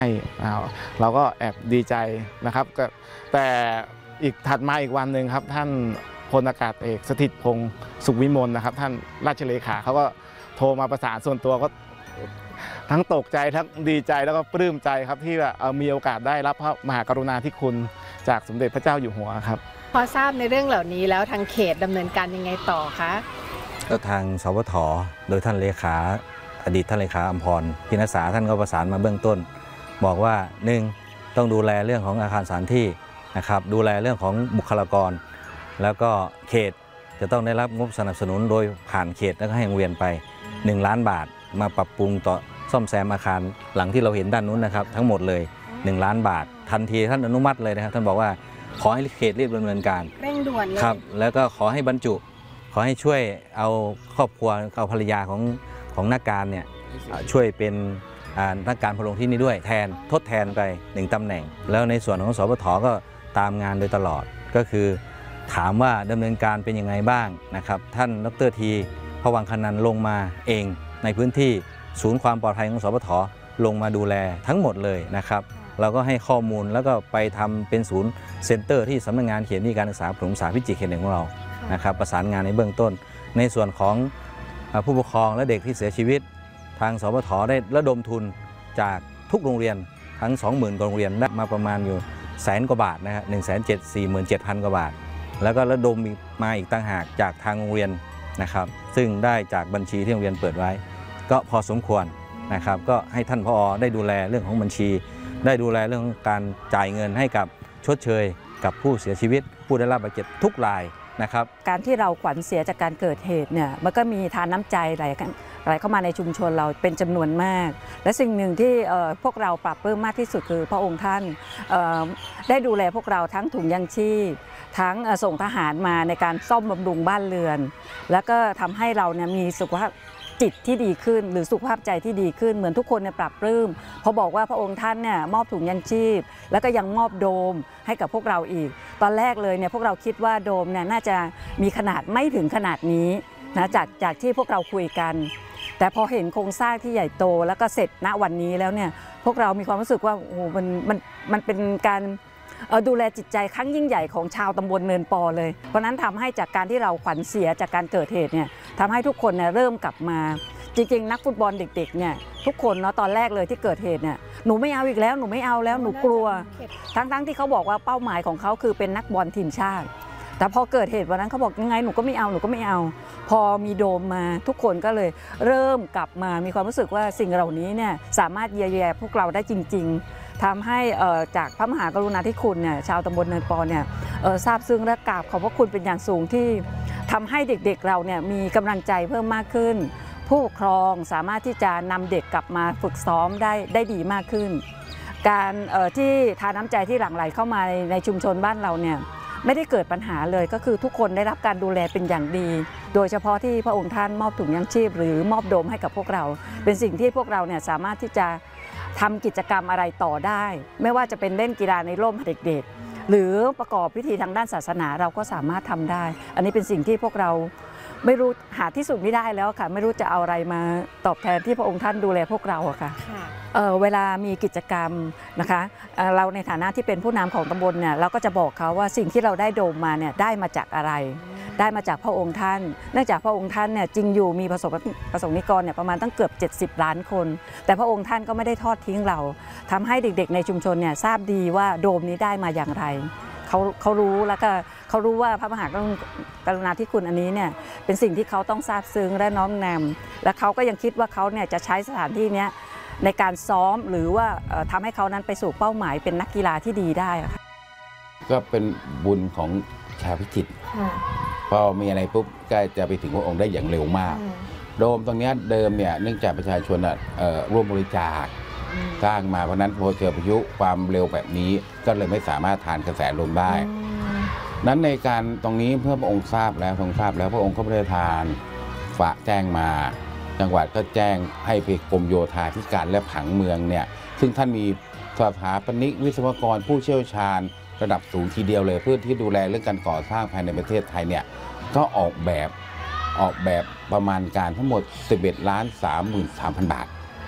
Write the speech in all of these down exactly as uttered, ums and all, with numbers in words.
เราก็แอบดีใจนะครับแต่อีกถัดมาอีกวันหนึ่งครับท่านพลอากาศเอกสถิตพงศ์สุขวิมลนะครับท่านราชเลขาเขาก็โทรมาประสานส่วนตัวก็ทั้งตกใจทั้งดีใจแล้วก็ปลื้มใจครับที่มีโอกาสได้รับพระมหากรุณาธิคุณจากสมเด็จพระเจ้าอยู่หัวครับพอทราบในเรื่องเหล่านี้แล้วทางเขตดำเนินการยังไงต่อคะก็ทางสวทโดยท่านเลขาอดีตท่านเลขาอัมพรพิณษาท่านก็ประสานมาเบื้องต้นบอกว่าหนึ่งต้องดูแลเรื่องของอาคารสถานที่นะครับดูแลเรื่องของบุคลากรแล้วก็เขตจะต้องได้รับงบสนับสนุนโดยผ่านเขตแล้วก็ให้โรงเรียนไปหนึ่งล้านบาทมาปรับปรุงต่อซ่อมแซมอาคารหลังที่เราเห็นด้านนู้นนะครับทั้งหมดเลยหนึ่งล้านบาททันทีท่านอนุมัติเลยนะครับท่านบอกว่าขอให้เขตรีบดำเนินการเร่งด่วนเลยครับแล้วก็ขอให้บรรจุขอให้ช่วยเอาครอบครัวเอาภรรยาของของนักการเนี่ยช่วยเป็นนักการพลงที่นี่ด้วยแทนทดแทนไปหนึ่งตำแหน่งแล้วในส่วนของสปท.ก็ตามงานโดยตลอดก็คือถามว่าดำเนินการเป็นยังไงบ้างนะครับท่านดร.ทีพวังคนันลงมาเองในพื้นที่ศูนย์ความปลอดภัยของสปท.ลงมาดูแลทั้งหมดเลยนะครับเราก็ให้ข้อมูลแล้วก็ไปทำเป็นศูนย์เซ็นเตอร์ที่สำนักงานเขตการศึกษาประถมศึกษาพิจิตรเขตหนึ่งของเรานะครับประสานงานในเบื้องต้นในส่วนของผู้ปกครองและเด็กที่เสียชีวิตทางสปท.ได้ระดมทุนจากทุกโรงเรียนทั้ง สองหมื่น กว่าโรงเรียนได้มาประมาณอยู่แสนกว่าบาทนะฮะ หนึ่งแสนเจ็ดหมื่นเจ็ดพัน กว่าบาทแล้วก็ระดมมาอีกต่างหากจากทางโรงเรียนนะครับซึ่งได้จากบัญชีที่โรงเรียนเปิดไว้ก็พอสมควรนะครับก็ให้ท่านผอ.ได้ดูแลเรื่องของบัญชีได้ดูแลเรื่องของการจ่ายเงินให้กับชดเชยกับผู้เสียชีวิตผู้ได้รับบาดเจ็บทุกรายนะครับการที่เราขวัญเสียจากการเกิดเหตุเนี่ยมันก็มีทานน้ำใจไหลไหลเข้ามาในชุมชนเราเป็นจำนวนมากและสิ่งหนึ่งที่พวกเราปรับปลื้มมากที่สุดคือพระองค์ท่านได้ดูแลพวกเราทั้งถุงยังชีพทั้งส่งทหารมาในการซ่อมบำรุงบ้านเรือนแล้วก็ทำให้เราเนี่ยมีสุขภาพจิตที่ดีขึ้นหรือสุขภาพใจที่ดีขึ้นเหมือนทุกคนเนี่ยปรับปลื้มพอบอกว่าพระองค์ท่านเนี่ยมอบถุงยังชีพแล้วก็ยังมอบโดมให้กับพวกเราอีกตอนแรกเลยเนี่ยพวกเราคิดว่าโดมเนี่ยน่าจะมีขนาดไม่ถึงขนาดนี้นะจากจากที่พวกเราคุยกันแต่พอเห็นโครงสร้างที่ใหญ่โตแล้วก็เสร็จณวันนี้แล้วเนี่ยพวกเรามีความรู้สึกว่าโอ้โหมันมันมันเป็นการดูแลจิตใจครั้งยิ่งใหญ่ของชาวตำบลเนินปอเลยเพราะนั้นทำให้จากการที่เราขวัญเสียจากการเกิดเหตุเนี่ยทำให้ทุกคนเนี่ยเริ่มกลับมาจริงๆนักฟุตบอลเด็กๆเนี่ยทุกคนเนาะตอนแรกเลยที่เกิดเหตุเนี่ยหนูไม่เอาอีกแล้วหนูไม่เอาแล้วหนูกลัวทั้งๆที่เขาบอกว่าเป้าหมายของเขาคือเป็นนักบอลทีมชาติแต่พอเกิดเหตุวันนั้นเขาบอกยังไงหนูก็ไม่เอาหนูก็ไม่เอาพอมีโดมมาทุกคนก็เลยเริ่มกลับมามีความรู้สึกว่าสิ่งเหล่านี้เนี่ยสามารถเยียวยาพวกเราได้จริงๆทำให้จากพระมหากรุณาธิคุณเนี่ยชาวตำบลเนินปอเนี่ยทราบซึ้งและกราบขอบพระคุณเป็นอย่างสูงที่ทำให้เด็กๆเราเนี่ยมีกำลังใจเพิ่มมากขึ้นผู้ปกครองสามารถที่จะนำเด็กกลับมาฝึกซ้อมได้ได้ดีมากขึ้นการที่ทานน้ำใจที่หลั่งไหลเข้ามาในชุมชนบ้านเราเนี่ยไม่ได้เกิดปัญหาเลยก็คือทุกคนได้รับการดูแลเป็นอย่างดีโดยเฉพาะที่พระองค์ท่านมอบถุงยังชีพหรือมอบโดมให้กับพวกเราเป็นสิ่งที่พวกเราเนี่ยสามารถที่จะทำกิจกรรมอะไรต่อได้ไม่ว่าจะเป็นเล่นกีฬาในร่มเด็กๆหรือประกอบพิธีทางด้านศาสนาเราก็สามารถทำได้อันนี้เป็นสิ่งที่พวกเราไม่รู้หาที่สุดไม่ได้แล้วค่ะไม่รู้จะเอาอะไรมาตอบแทนที่พระองค์ท่านดูแลพวกเราอะค่ะเ, เวลามีกิจกรรมนะคะเเราในฐานะที่เป็นผู้นำของตำบลเนี่ยเราก็จะบอกเขาว่าสิ่งที่เราได้โดมมาเนี่ยได้มาจากอะไรได้มาจากพระองค์ท่านเนื่องจากพระองค์ท่านเนี่ยจริงอยู่มีประสบประสงค์นิกรเนี่ยประมาณตั้งเกือบเจ็ดสิบล้านคนแต่พระองค์ท่านก็ไม่ได้ทอดทิ้งเราทำให้เด็กๆในชุมชนเนี่ยทราบดีว่าโดมนี้ได้มาอย่างไรเขาเขารู้แล้วก็เขารู้ว่าพระมหากรุณาธิคุณอันนี้เนี่ยเป็นสิ่งที่เขาต้องซาบซึ้งและน้อมนำและเขาก็ยังคิดว่าเขาเนี่ยจะใช้สถานที่นี้ในการซ้อมหรือว่าทำให้เขานั้นไปสู่เป้าหมายเป็นนักกีฬาที่ดีได้ค่ะก็เป็นบุญของชาวพิจิตรพอมีอะไรปุ๊บก็จะไปถึงพระองค์ได้อย่างเร็วมากโดมตรงนี้เดิมเนี่ยเนื่องจากประชาชนร่วมบริจาคสร้างมาเพราะนั้นพอเจอพายุความเร็วแบบนี้ก็เลยไม่สามารถทานกระแสลมได้นั้นในการตรงนี้เพื่อพระองค์ทราบแล้วทรงทราบแล้วพระองค์ก็ไม่ได้ทานฝากแจ้งมาจังหวัดก็แจ้งให้ไปกรมโยธาธิการและผังเมืองเนี่ยซึ่งท่านมีสถาปนิกวิศวกรผู้เชี่ยวชาญระดับสูงทีเดียวเลยเพื่อที่ดูแลเรื่องการก่อสร้างภายในประเทศไทยเนี่ยก็ออกแบบออกแบบประมาณการทั้งหมด สิบเอ็ดล้านสามหมื่นสามพัน บาท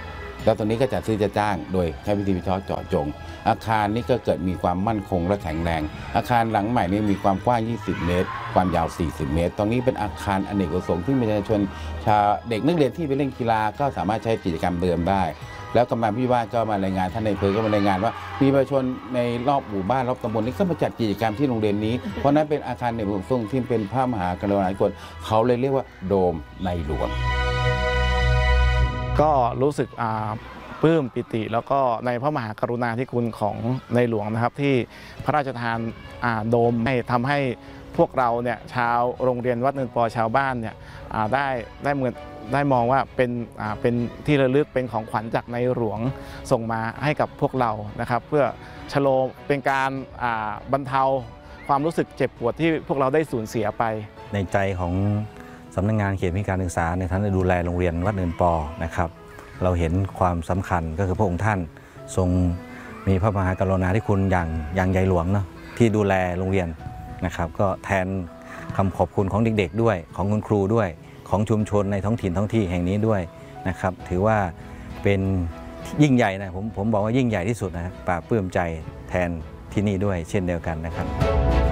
แล้วตรงนี้ก็จะซื้อจะจ้างโดยใช้วิธีวิเคราะห์เจาะจงอาคารนี้ก็เกิดมีความมั่นคงและแข็งแรงอาคารหลังใหม่นี้มีความกว้างยี่สิบเมตรความยาวสี่สิบเมตรตรงนี้เป็นอาคารอเนกประสงค์ที่ประชาชนชาวเด็กนักเรียนที่ไปเล่นกีฬาก็สามารถใช้กิจกรรมเดิมได้แล้วกำนันผู้ว่าก็มารายงานท่านในอำเภอก็มารายงานว่ามีประชาชนในรอบหมู่บ้านรอบตำบลนี้ก็มาจัดกิจกรรมที่โรงเรียนนี้เพราะนั้นเป็นอาคารอเนกประสงค์ที่เป็นพระมหากรุณาธิคุณเขาเลยเรียกว่าโดมในหลวงก็รู้สึกปลื้มปิติแล้วก็ในพระมหากรุณาธิคุณของในหลวงนะครับที่พระราชทานโดมให้ทำให้พวกเราเนี่ยชาวโรงเรียนวัดเนินปอชาวบ้านเนี่ยได้ได้เหมือนได้มองว่าเป็นเป็นที่ระลึกเป็นของขวัญจากในหลวงส่งมาให้กับพวกเรานะครับเพื่อชโลมเป็นการบรรเทาความรู้สึกเจ็บปวดที่พวกเราได้สูญเสียไปในใจของสำนักงานเขตพื้นที่การศึกษาในฐานะดูแลโรงเรียนวัดเนินปอนะครับเราเห็นความสำคัญก็คือพระองค์ท่านทรงมีพระมหากรุณาธิคุณอย่างอย่างใหญ่หลวงเนาะที่ดูแลโรงเรียนนะครับก็แทนคำขอบคุณของเด็กๆด้วยของคุณครูด้วยของชุมชนในท้องถิ่นท้องที่แห่งนี้ด้วยนะครับถือว่าเป็นยิ่งใหญ่นะผมผมบอกว่ายิ่งใหญ่ที่สุดนะปลาปลื้มใจแทนที่นี่ด้วยเช่นเดียวกันนะครับ